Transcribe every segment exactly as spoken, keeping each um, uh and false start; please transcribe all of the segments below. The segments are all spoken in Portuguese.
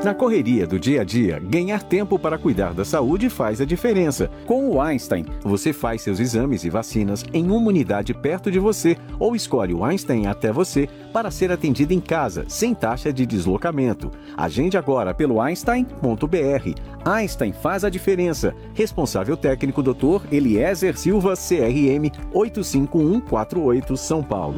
Na correria do dia a dia, ganhar tempo para cuidar da saúde faz a diferença. Com o Einstein, você faz seus exames e vacinas em uma unidade perto de você ou escolhe o Einstein até você para ser atendido em casa, sem taxa de deslocamento. Agende agora pelo einstein ponto b r. Einstein faz a diferença. Responsável técnico doutor Eliezer Silva, C R M oito cinco um quatro oito, São Paulo.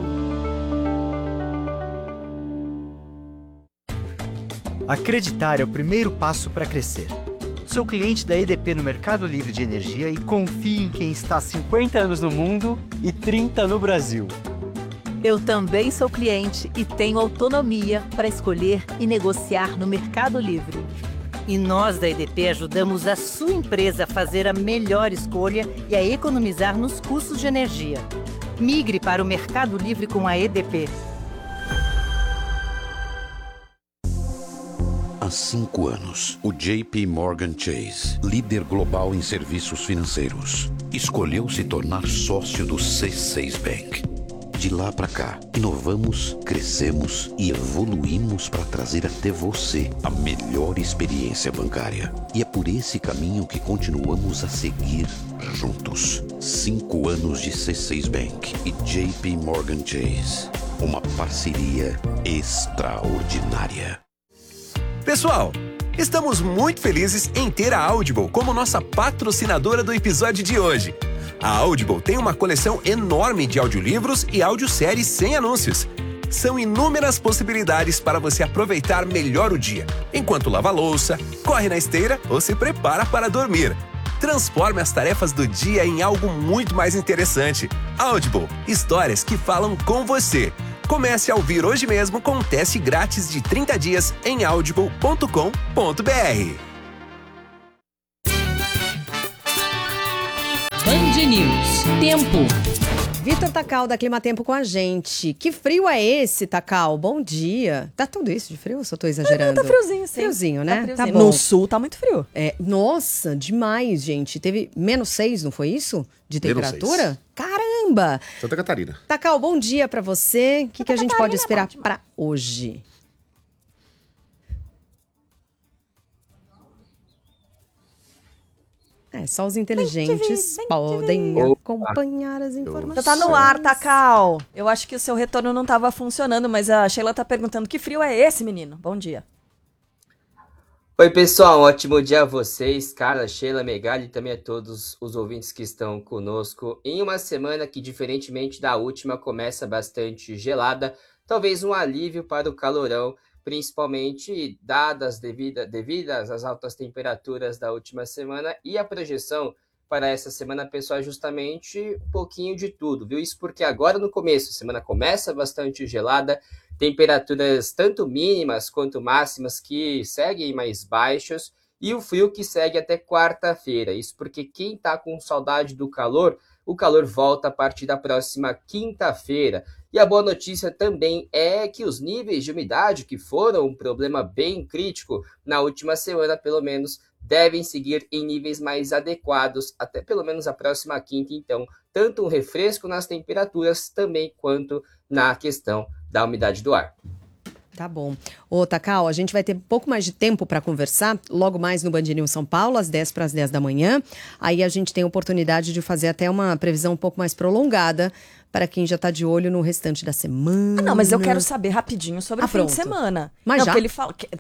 Acreditar é o primeiro passo para crescer. Sou cliente da E D P no Mercado Livre de Energia e confio em quem está há cinquenta anos no mundo e trinta no Brasil. Eu também sou cliente e tenho autonomia para escolher e negociar no Mercado Livre. E nós da E D P ajudamos a sua empresa a fazer a melhor escolha e a economizar nos custos de energia. Migre para o Mercado Livre com a E D P. Há cinco anos, o J P Morgan Chase, líder global em serviços financeiros, escolheu se tornar sócio do C seis Bank. De lá para cá, inovamos, crescemos e evoluímos para trazer até você a melhor experiência bancária. E é por esse caminho que continuamos a seguir juntos. Cinco anos de C seis Bank e J P Morgan Chase. Uma parceria extraordinária. Pessoal, estamos muito felizes em ter a Audible como nossa patrocinadora do episódio de hoje. A Audible tem uma coleção enorme de audiolivros e audioséries sem anúncios. São inúmeras possibilidades para você aproveitar melhor o dia, enquanto lava a louça, corre na esteira ou se prepara para dormir. Transforme as tarefas do dia em algo muito mais interessante. Audible, histórias que falam com você. Comece a ouvir hoje mesmo com um teste grátis de trinta dias em audible ponto com ponto b r. Band News. Tempo. Vitor Tacal, da Clima Tempo com a gente. Que frio é esse, Tacal? Bom dia. Tá tudo isso de frio ou só tô exagerando? Não, tá friozinho, sim. Friozinho, né? Tá friozinho. Tá bom. No sul tá muito frio. É, nossa, demais, gente. Teve menos seis, não foi isso? De temperatura? Caramba! Santa Catarina. Tacal, bom dia pra você. O que, que a gente Catarina, pode esperar ótimo. pra hoje? É, só os inteligentes vem, podem vem. acompanhar as informações. Já tá no ar, Tacal. Eu acho que o seu retorno não tava funcionando, mas a Sheila tá perguntando que frio é esse, menino? Bom dia. Oi, pessoal, um ótimo dia a vocês, Carla, Sheila, Megali e também a todos os ouvintes que estão conosco. Em uma semana que, diferentemente da última, começa bastante gelada, talvez um alívio para o calorão, principalmente dadas devida, devidas às altas temperaturas da última semana e a projeção para essa semana, pessoal, é justamente um pouquinho de tudo, viu? Isso porque agora no começo, a semana começa bastante gelada, temperaturas tanto mínimas quanto máximas que seguem mais baixos e o frio que segue até quarta-feira. Isso porque quem está com saudade do calor, o calor volta a partir da próxima quinta-feira. E a boa notícia também é que os níveis de umidade, que foram um problema bem crítico na última semana, pelo menos, devem seguir em níveis mais adequados até pelo menos a próxima quinta. Então, tanto um refresco nas temperaturas também quanto na questão da umidade do ar. Tá bom. Ô, Tacal, a gente vai ter um pouco mais de tempo para conversar logo mais no Band News São Paulo, às dez para as dez da manhã. Aí a gente tem a oportunidade de fazer até uma previsão um pouco mais prolongada para quem já tá de olho no restante da semana. Ah, não, mas eu quero saber rapidinho sobre ah, o fim pronto. de semana. Mas não, já? Porque ele fala... Que...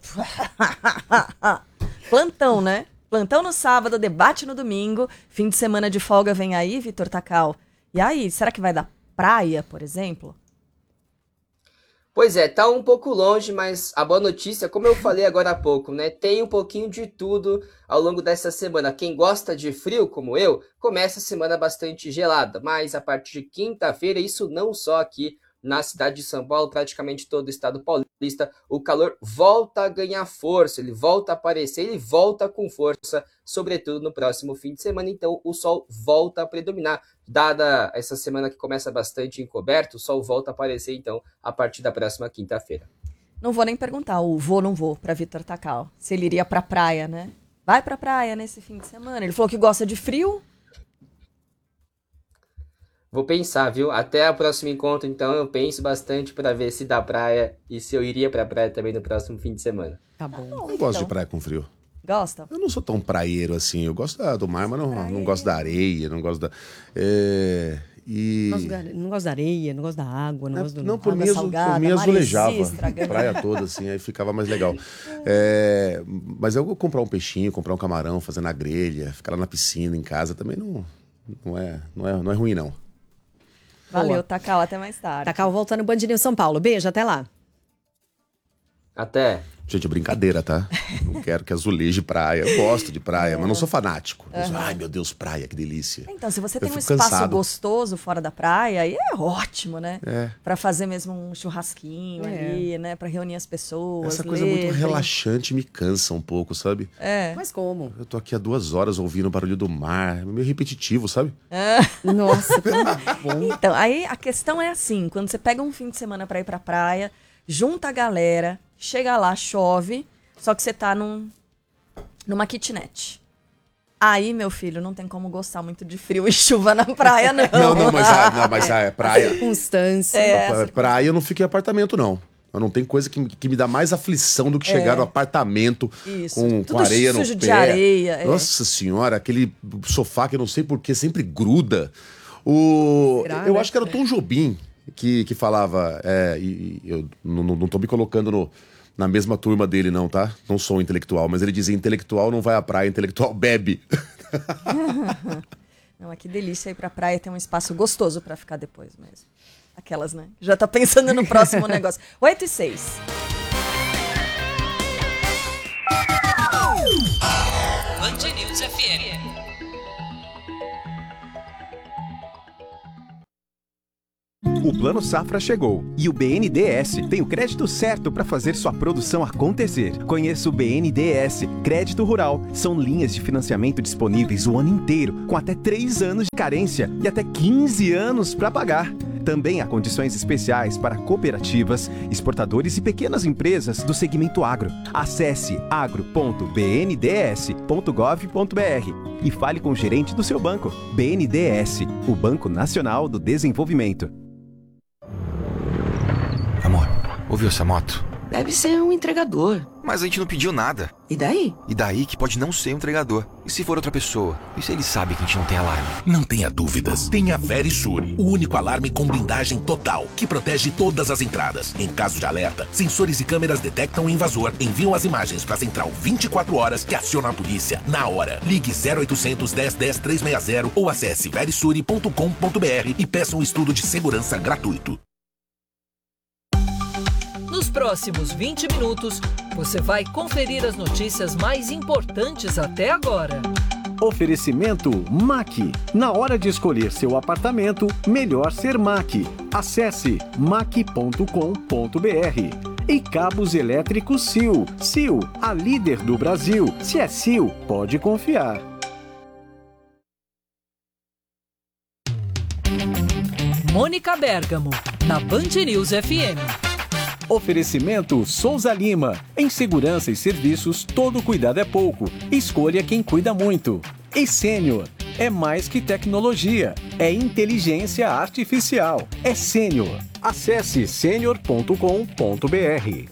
Plantão, né? Plantão no sábado, debate no domingo, fim de semana de folga vem aí, Vitor Tacal. E aí, será que vai dar praia, por exemplo? Pois é, tá um pouco longe, mas a boa notícia, como eu falei agora há pouco, né? Tem um pouquinho de tudo ao longo dessa semana. Quem gosta de frio, como eu, começa a semana bastante gelada. Mas a partir de quinta-feira, isso não só aqui na cidade de São Paulo, praticamente todo o estado paulista, o calor volta a ganhar força, ele volta a aparecer, ele volta com força, sobretudo no próximo fim de semana. Então o sol volta a predominar. Dada essa semana que começa bastante encoberto, o sol volta a aparecer, então, a partir da próxima quinta-feira. Não vou nem perguntar o vou ou não vou para Vitor Tacal, se ele iria pra praia, né? Vai pra praia nesse fim de semana. Ele falou que gosta de frio. Vou pensar, viu? Até o próximo encontro, então, eu penso bastante pra ver se dá praia e se eu iria pra praia também no próximo fim de semana. Tá bom. Eu não gosto de praia com frio. Gosta? Eu não sou tão praieiro assim. Eu gosto da- do mar, mas não, não gosto da areia, não gosto da... É, e... Não gosto da- Não gosto da areia, não gosto da água, não gosto do... Não, por Água mim, azu- salgada, por mim maresia azulejava estragando. a praia toda, assim, aí ficava mais legal. É, mas eu vou comprar um peixinho, comprar um camarão, fazer na grelha, ficar lá na piscina, em casa, também não, não, é, não, é, não é ruim, não. Valeu, Boa. Tacal, até mais tarde. Tacal volta no Band News São Paulo. Beijo, até lá. Até. Gente, é brincadeira, tá? Não quero que azuleje praia. Eu gosto de praia, mas não sou fanático. Eu sou, Ai, meu Deus, praia, que delícia. Então, se você Eu tem um fico espaço cansado. gostoso fora da praia, aí é ótimo, né? É. Pra fazer mesmo um churrasquinho É. ali, né? Pra reunir as pessoas. Essa coisa ler, muito brin- relaxante me cansa um pouco, sabe? É. Mas como? Eu tô aqui há duas horas ouvindo o barulho do mar. É meio repetitivo, sabe? Nossa, tá bom. Então, aí a questão é assim, quando você pega um fim de semana pra ir pra praia, junta a galera, chega lá, chove, só que você tá num, numa kitnet. Aí, meu filho, não tem como gostar muito de frio e chuva na praia, não. Não, não, mas, a, não, mas a praia... Circunstância. É, pra- praia eu não fico em apartamento, não. Eu não tem coisa que, me- que me dá mais aflição do que chegar no apartamento Isso, com, tudo com areia no sujo pé. de areia, é. Nossa senhora, aquele sofá que eu não sei por que sempre gruda. O... Será, eu né? acho que era o Tom Jobim que, que falava, é, e, e eu não, não, não tô me colocando no, na mesma turma dele não, tá? Não sou intelectual, mas ele dizia, intelectual não vai à praia, intelectual bebe. Não, mas que delícia ir pra praia, ter um espaço gostoso pra ficar depois mesmo. Aquelas, né? Já tá pensando no próximo negócio. oito e seis. Band News F M. O Plano Safra chegou e o B N D E S tem o crédito certo para fazer sua produção acontecer. Conheça o B N D E S Crédito Rural. São linhas de financiamento disponíveis o ano inteiro, com até três anos de carência e até quinze anos para pagar. Também há condições especiais para cooperativas, exportadores e pequenas empresas do segmento agro. Acesse agro ponto b n d s ponto gov ponto b r e fale com o gerente do seu banco. B N D E S, o Banco Nacional do Desenvolvimento. Amor, ouviu essa moto? Deve ser um entregador. Mas a gente não pediu nada. E daí? E daí que pode não ser um entregador. E se for outra pessoa? E se ele sabe que a gente não tem alarme? Não tenha dúvidas. Tenha Verisur, o único alarme com blindagem total, que protege todas as entradas. Em caso de alerta, sensores e câmeras detectam o invasor, enviam as imagens para a central vinte e quatro horas que aciona a polícia na hora. Ligue zero oitocentos, dez, dez, trezentos e sessenta ou acesse verisure ponto com ponto b r e peça um estudo de segurança gratuito. Nos próximos vinte minutos, você vai conferir as notícias mais importantes até agora. Oferecimento M A C. Na hora de escolher seu apartamento, melhor ser M A C. Acesse mac ponto com ponto b r. E cabos elétricos S I O. S I O, a líder do Brasil. Se é S I O, pode confiar. Mônica Bergamo, na Band News F M. Oferecimento Souza Lima. Em segurança e serviços, todo cuidado é pouco. Escolha quem cuida muito. E Sênior. É mais que tecnologia. É inteligência artificial. É Sênior. Acesse sênior ponto com ponto b r.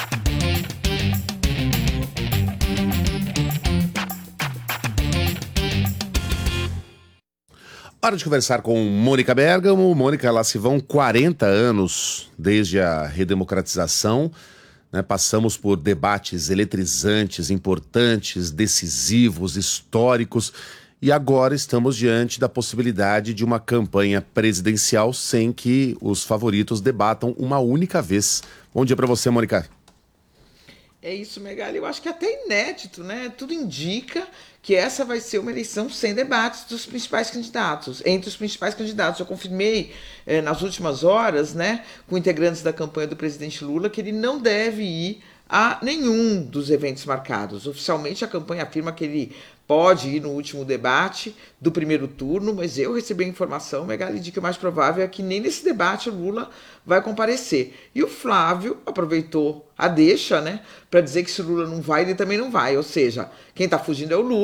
Hora de conversar com Mônica Bergamo. Mônica, lá se vão quarenta anos desde a redemocratização, né? Passamos por debates eletrizantes, importantes, decisivos, históricos, e agora estamos diante da possibilidade de uma campanha presidencial sem que os favoritos debatam uma única vez. Bom dia para você, Mônica. É isso, Megali. Eu acho que é até inédito, né? Tudo indica que essa vai ser uma eleição sem debates dos principais candidatos, entre os principais candidatos. Eu confirmei eh, nas últimas horas, né, com integrantes da campanha do presidente Lula, que ele não deve ir a nenhum dos eventos marcados. Oficialmente, a campanha afirma que ele pode ir no último debate do primeiro turno, mas eu recebi a informação, Megali, de que o mais provável é que nem nesse debate o Lula vai comparecer. E o Flávio aproveitou a deixa, né, para dizer que se o Lula não vai, ele também não vai. Ou seja, quem está fugindo é o Lula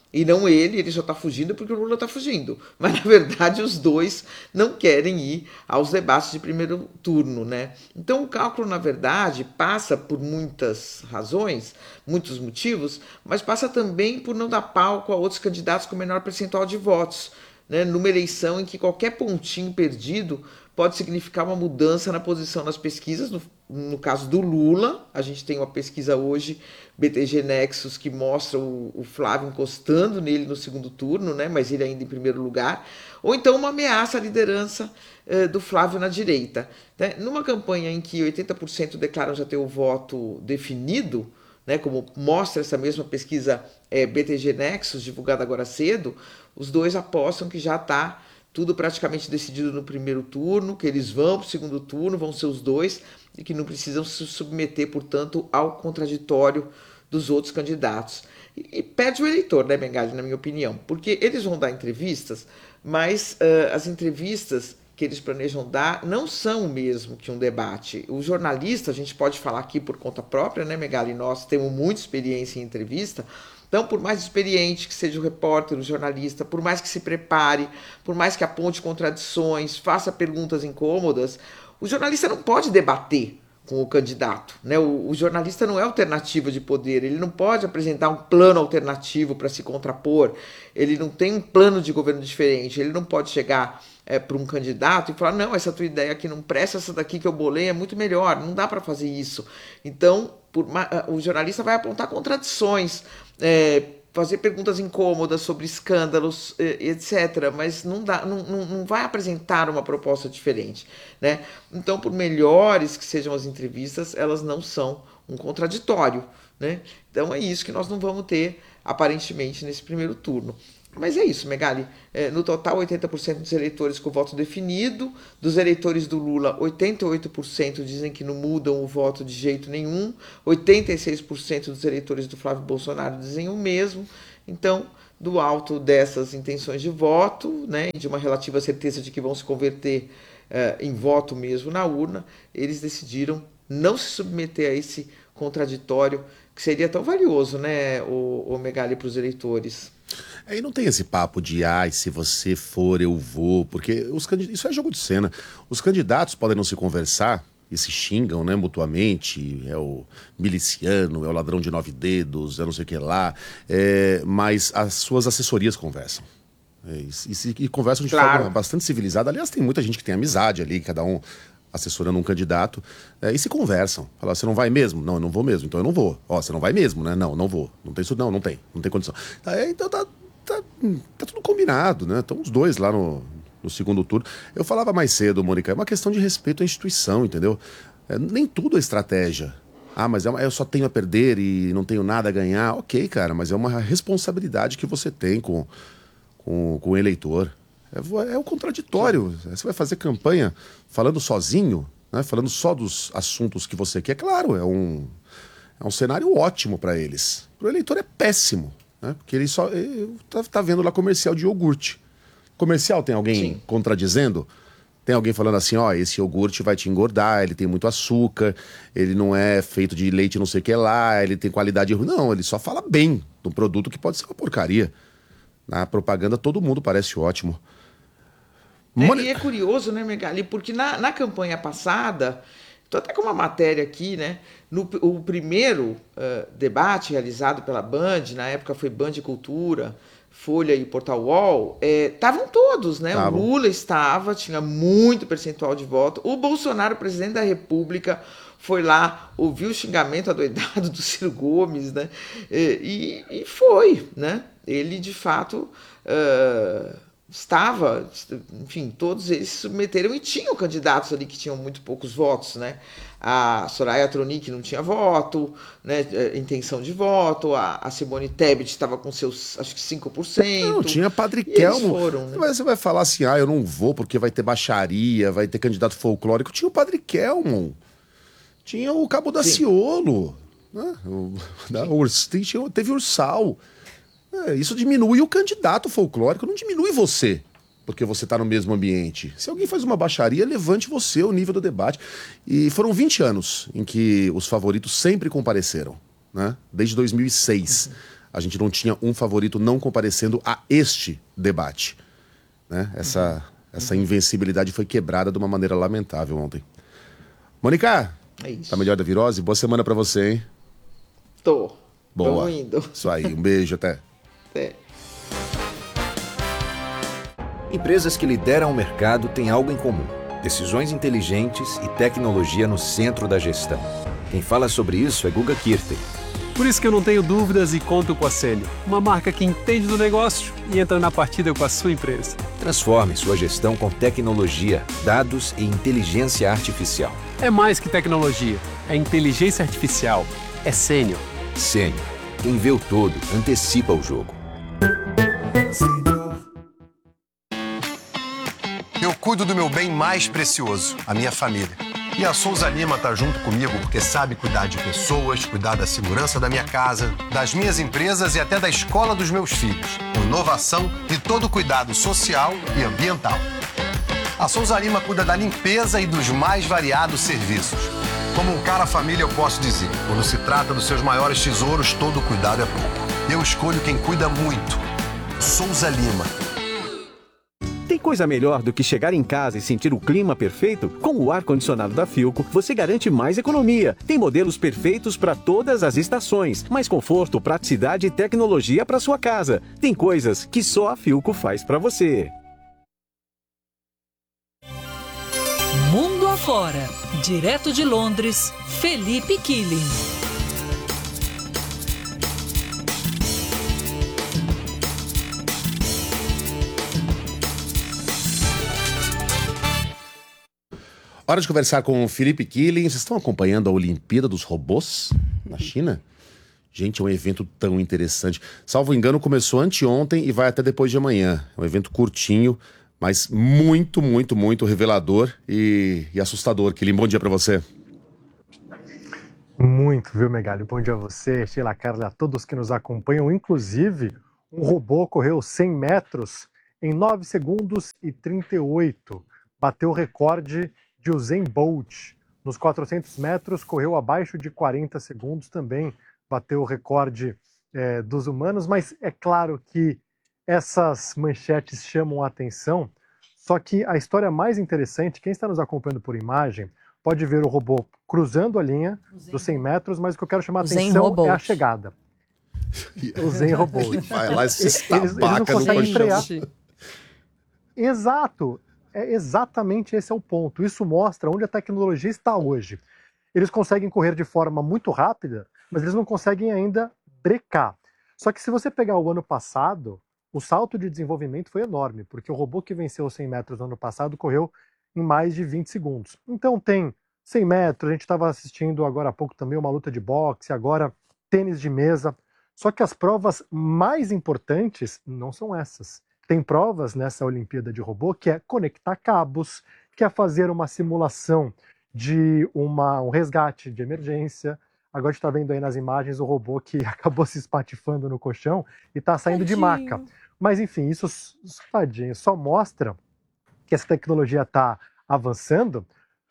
e não ele, ele só está fugindo porque o Lula está fugindo. Mas, na verdade, os dois não querem ir aos debates de primeiro turno, né? Então, o cálculo, na verdade, passa por muitas razões, muitos motivos, mas passa também por não dar palco a outros candidatos com menor percentual de votos, né? Numa eleição em que qualquer pontinho perdido pode significar uma mudança na posição nas pesquisas. No, no caso do Lula, a gente tem uma pesquisa hoje, B T G Nexus, que mostra o, o Flávio encostando nele no segundo turno, né? Mas ele ainda em primeiro lugar. Ou então uma ameaça à liderança eh, do Flávio na direita, né? Numa campanha em que oitenta por cento declaram já ter o voto definido, né, como mostra essa mesma pesquisa eh, B T G Nexus, divulgada agora cedo, os dois apostam que já está tudo praticamente decidido no primeiro turno, que eles vão para o segundo turno, vão ser os dois, e que não precisam se submeter, portanto, ao contraditório dos outros candidatos. E, e perde o eleitor, né, Megali, na minha opinião, porque eles vão dar entrevistas, mas uh, as entrevistas que eles planejam dar não são o mesmo que um debate. O jornalista, a gente pode falar aqui por conta própria, né, Megali, nós temos muita experiência em entrevista. Então, por mais experiente que seja o repórter, o jornalista, por mais que se prepare, por mais que aponte contradições, faça perguntas incômodas, o jornalista não pode debater com o candidato, né? O, o jornalista não é alternativa de poder, ele não pode apresentar um plano alternativo para se contrapor, ele não tem um plano de governo diferente, ele não pode chegar é, para um candidato e falar, não, essa tua ideia aqui não presta, essa daqui que eu bolei é muito melhor, não dá para fazer isso. Então, por, o jornalista vai apontar contradições, é, fazer perguntas incômodas sobre escândalos, etcétera, mas não, dá, não, não vai apresentar uma proposta diferente, né? Então, por melhores que sejam as entrevistas, elas não são um contraditório, né? Então é isso que nós não vamos ter, aparentemente, nesse primeiro turno. Mas é isso, Megali. É, no total, oitenta por cento dos eleitores com voto definido. Dos eleitores do Lula, oitenta e oito por cento dizem que não mudam o voto de jeito nenhum. oitenta e seis por cento dos eleitores do Flávio Bolsonaro dizem o mesmo. Então, do alto dessas intenções de voto, né, de uma relativa certeza de que vão se converter é, em voto mesmo na urna, eles decidiram não se submeter a esse contraditório que seria tão valioso, né, o, o Megali, para os eleitores. Aí não tem esse papo de, ai, se você for, eu vou, porque os candidatos, isso é jogo de cena. Os candidatos podem não se conversar e se xingam, né, mutuamente, é o miliciano, é o ladrão de nove dedos, é não sei o que lá, é, mas as suas assessorias conversam. É, e, e, e conversam de claro. forma bastante civilizada. Aliás, tem muita gente que tem amizade ali, cada um assessorando um candidato, é, e se conversam. Fala, você não vai mesmo? Não, eu não vou mesmo, então eu não vou. Ó, você não vai mesmo, né? Não, não vou. Não tem isso, não, não tem. Não tem condição. É, então tá, tá, tá tudo combinado, né? Estão os dois lá no, no segundo turno. Eu falava mais cedo, Mônica, é uma questão de respeito à instituição, entendeu? É, nem tudo é estratégia. Ah, mas é uma, eu só tenho a perder e não tenho nada a ganhar. Ok, cara, mas é uma responsabilidade que você tem com, com, com o eleitor. É, é o contraditório. Você vai fazer campanha falando sozinho, né? Falando só dos assuntos que você quer. Claro, é um, é um cenário ótimo para eles. Para o eleitor é péssimo, né? Porque ele só está tá vendo lá comercial de iogurte. Comercial tem alguém Sim. contradizendo? Tem alguém falando assim, ó, esse iogurte vai te engordar, ele tem muito açúcar, ele não é feito de leite não sei o que lá, ele tem qualidade ruim. Não, ele só fala bem do produto que pode ser uma porcaria. Na propaganda todo mundo parece ótimo. É, e é curioso, né, Megali, porque na, na campanha passada, estou até com uma matéria aqui, né, no o primeiro uh, debate realizado pela Band, na época foi Band Cultura, Folha e Portal Uol, estavam é, todos, né, Tavam. O Lula estava, tinha muito percentual de voto, o Bolsonaro, presidente da República, foi lá, ouviu o xingamento adoidado do Ciro Gomes, né, e, e foi, né, ele de fato... Uh, estava, enfim, todos eles se submeteram e tinham candidatos ali que tinham muito poucos votos, né? A Soraya Tronic não tinha voto, né? Intenção de voto, a, a Simone Tebet estava com seus, acho que cinco por cento. Não, tinha Padre Kelmo. Foram, né? Você vai falar assim, ah, eu não vou porque vai ter baixaria, vai ter candidato folclórico. Tinha o Padre Kelmo, tinha o Cabo da Ciolo, né? O, da, o, teve Ursal. É, isso diminui o candidato folclórico, não diminui você, porque você está no mesmo ambiente. Se alguém faz uma baixaria, levante você o nível do debate. E foram vinte anos em que os favoritos sempre compareceram, né? Desde dois mil e seis. Uhum. a gente não tinha um favorito não comparecendo a este debate. Né? Essa, essa invencibilidade foi quebrada de uma maneira lamentável ontem. Mônica, É isso. tá melhor da virose? Boa semana pra você, hein? Tô. Boa. Tô indo. Isso aí, um beijo, até. Até. Empresas que lideram o mercado têm algo em comum: decisões inteligentes e tecnologia no centro da gestão. Quem fala sobre isso é Guga Kirten. Por isso que eu não tenho dúvidas e conto com a Sênio, uma marca que entende do negócio e entra na partida com a sua empresa. Transforme sua gestão com tecnologia, dados e inteligência artificial. É mais que tecnologia, é inteligência artificial, é Sênio. Sênio. Quem vê o todo, antecipa o jogo. Eu cuido do meu bem mais precioso, a minha família. E a Souza Lima tá junto comigo porque sabe cuidar de pessoas, cuidar da segurança da minha casa, das minhas empresas e até da escola dos meus filhos. Com inovação e todo cuidado social e ambiental. A Souza Lima cuida da limpeza e dos mais variados serviços. Como um cara família, eu posso dizer, quando se trata dos seus maiores tesouros, todo cuidado é pouco. Eu escolho quem cuida muito. Souza Lima. Tem coisa melhor do que chegar em casa e sentir o clima perfeito? Com o ar-condicionado da Philco, você garante mais economia. Tem modelos perfeitos para todas as estações, mais conforto, praticidade e tecnologia para sua casa. Tem coisas que só a Philco faz para você. Mundo afora, direto de Londres, Felipe Killing. Hora de conversar com o Felipe Killing. Vocês estão acompanhando a Olimpíada dos Robôs na China? Gente, é um evento tão interessante. Salvo engano, começou anteontem e vai até depois de amanhã. É um evento curtinho, mas muito, muito, muito revelador e, e assustador. Killing, bom dia para você. Muito, viu, Megali? Bom dia a você, Sheila, Carla, a todos que nos acompanham. Inclusive, um robô correu cem metros em nove segundos e trinta e oito. Bateu o recorde de Usain Bolt. Nos quatrocentos metros, correu abaixo de quarenta segundos também. Bateu o recorde é, dos humanos, mas é claro que essas manchetes chamam a atenção, só que a história mais interessante, quem está nos acompanhando por imagem, pode ver o robô cruzando a linha dos cem metros, mas o que eu quero chamar a atenção é a chegada. O Zen Robot. Vai lá e se estabaca eles, eles não conseguem frear. Exato. É exatamente esse é o ponto. Isso mostra onde a tecnologia está hoje. Eles conseguem correr de forma muito rápida, mas eles não conseguem ainda brecar. Só que se você pegar o ano passado, o salto de desenvolvimento foi enorme, porque o robô que venceu os cem metros no ano passado correu em mais de vinte segundos. Então tem cem metros, a gente estava assistindo agora há pouco também uma luta de boxe, agora tênis de mesa. Só que as provas mais importantes não são essas. Tem provas nessa Olimpíada de Robô que é conectar cabos, que é fazer uma simulação de uma, um resgate de emergência. Agora a gente está vendo aí nas imagens o robô que acabou se espatifando no colchão e está saindo Tadinho. de maca. Mas enfim, isso tadinho, só mostra que essa tecnologia está avançando,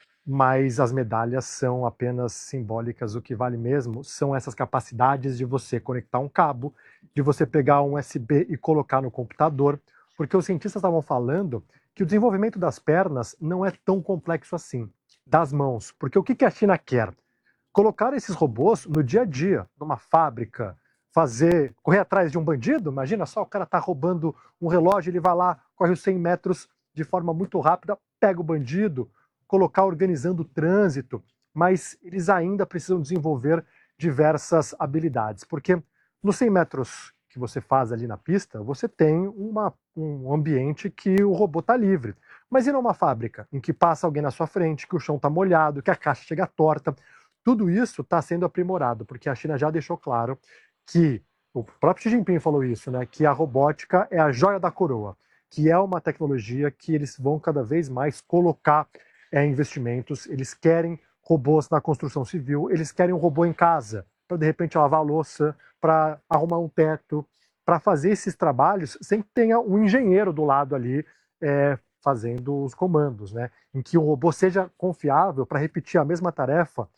mas as medalhas são apenas simbólicas. O que vale mesmo são essas capacidades de você conectar um cabo, de você pegar um U S B e colocar no computador, porque os cientistas estavam falando que o desenvolvimento das pernas não é tão complexo assim, das mãos. Porque o que a China quer? Colocar esses robôs no dia a dia, numa fábrica, fazer, correr atrás de um bandido. Imagina só, o cara está roubando um relógio, ele vai lá, corre os cem metros de forma muito rápida, pega o bandido, colocar organizando o trânsito, mas eles ainda precisam desenvolver diversas habilidades, porque nos cem metros que você faz ali na pista, você tem uma, um ambiente que o robô está livre. Mas e numa fábrica, em que passa alguém na sua frente, que o chão está molhado, que a caixa chega torta? Tudo isso está sendo aprimorado, porque a China já deixou claro que, o próprio Xi Jinping falou isso, né, que a robótica é a joia da coroa, que é uma tecnologia que eles vão cada vez mais colocar é, investimentos. Eles querem robôs na construção civil, eles querem um robô em casa, para de repente lavar a louça, para arrumar um teto, para fazer esses trabalhos sem que tenha um engenheiro do lado ali é, fazendo os comandos, né? Em que o robô seja confiável para repetir a mesma tarefa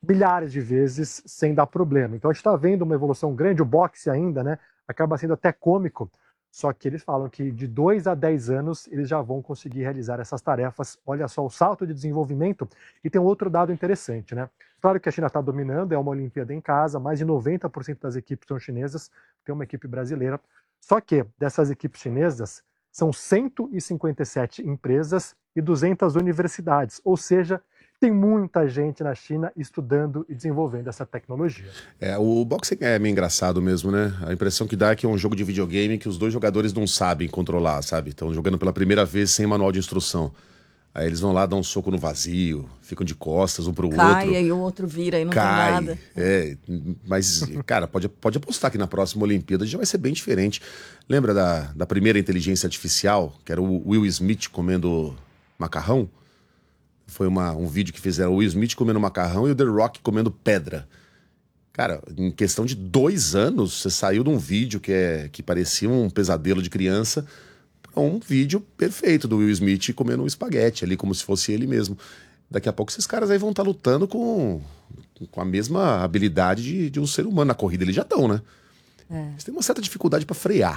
milhares de vezes sem dar problema. Então a gente está vendo uma evolução grande, o boxe ainda, né, acaba sendo até cômico, só que eles falam que de dois a dez anos eles já vão conseguir realizar essas tarefas. Olha só o salto de desenvolvimento. E tem um outro dado interessante, né? Claro que a China está dominando, é uma Olimpíada em casa, mais de noventa por cento das equipes são chinesas, tem uma equipe brasileira. Só que dessas equipes chinesas, são cento e cinquenta e sete empresas e duzentas universidades, ou seja, tem muita gente na China estudando e desenvolvendo essa tecnologia. É, o boxing é meio engraçado mesmo, né? A impressão que dá é que é um jogo de videogame que os dois jogadores não sabem controlar, sabe? Estão jogando pela primeira vez sem manual de instrução. Aí eles vão lá, dão um soco no vazio, ficam de costas um pro Cai, outro. Cai, e o outro vira e não Cai, tem nada. É, mas, cara, pode, pode apostar que na próxima Olimpíada já vai ser bem diferente. Lembra da, da primeira inteligência artificial, que era o Will Smith comendo macarrão? Foi uma, um vídeo que fizeram o Will Smith comendo macarrão e o The Rock comendo pedra. Cara, em questão de dois anos, você saiu de um vídeo que, é, que parecia um pesadelo de criança para um vídeo perfeito do Will Smith comendo um espaguete ali, como se fosse ele mesmo. Daqui a pouco esses caras aí vão estar lutando com, com a mesma habilidade de, de um ser humano. Na corrida eles já estão, né? É. Eles têm uma certa dificuldade para frear.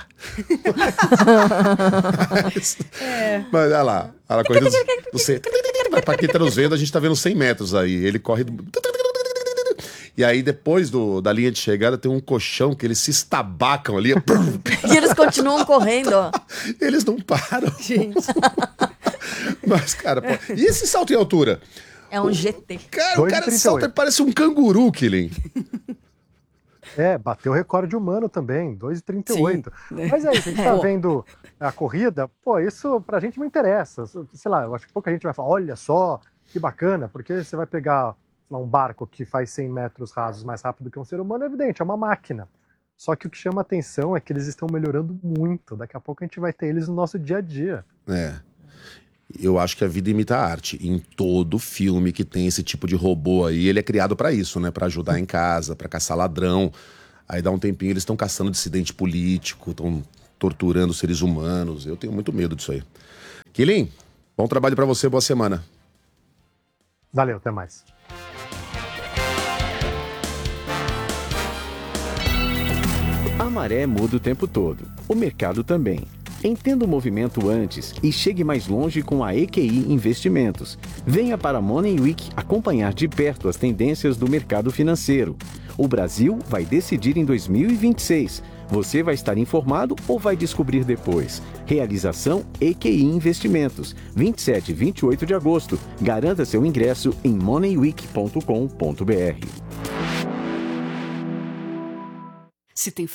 mas, é. mas olha lá, a corrida do cem. Para quem tá nos vendo, a gente tá vendo cem metros aí. Ele corre. E aí, depois do, da linha de chegada, tem um colchão que eles se estabacam ali. E eles continuam correndo, ó. Eles não param. Gente. Mas, cara, pô. E esse salto em altura? É um G T. Cara, o cara salta e parece um canguru, Killing. É, bateu o recorde humano também, dois e trinta e oito. Mas é isso, a gente tá vendo a corrida, pô, isso pra gente não interessa. Sei lá, eu acho que pouca gente vai falar, olha só, que bacana, porque você vai pegar lá, um barco que faz cem metros rasos mais rápido que um ser humano, é evidente, é uma máquina. Só que o que chama atenção é que eles estão melhorando muito. Daqui a pouco a gente vai ter eles no nosso dia a dia. É. Eu acho que a vida imita a arte. Em todo filme que tem esse tipo de robô aí, ele é criado pra isso, né? Pra ajudar em casa, pra caçar ladrão. Aí dá um tempinho, eles estão caçando dissidente político, estão torturando seres humanos. Eu tenho muito medo disso aí. Killing, bom trabalho pra você, boa semana. Valeu, até mais. A maré muda o tempo todo. O mercado também. Entenda o movimento antes e chegue mais longe com a E Q I Investimentos. Venha para a Money Week acompanhar de perto as tendências do mercado financeiro. O Brasil vai decidir em dois mil e vinte e seis. Você vai estar informado ou vai descobrir depois? Realização E Q I Investimentos. vinte e sete e vinte e oito de agosto. Garanta seu ingresso em money week ponto com ponto b r. Se tem família